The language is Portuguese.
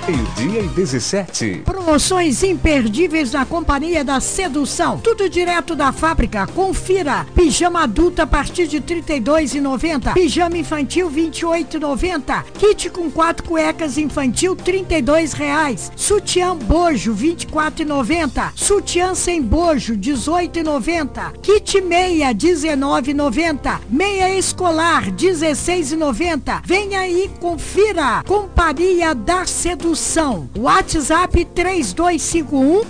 Meio-dia e 17. Promoções imperdíveis na Companhia da Sedução. Tudo direto da fábrica. Confira. Pijama adulto a partir de R$ 32,90. Pijama infantil R$ 28,90. Kit com 4 cuecas infantil R$ 32,00. Sutiã bojo R$ 24,90. Sutiã sem bojo R$ 18,90. Kit meia R$ 19,90. Meia escolar R$ 16,90. Venha aí, confira. Companhia da Sedução. WhatsApp 3251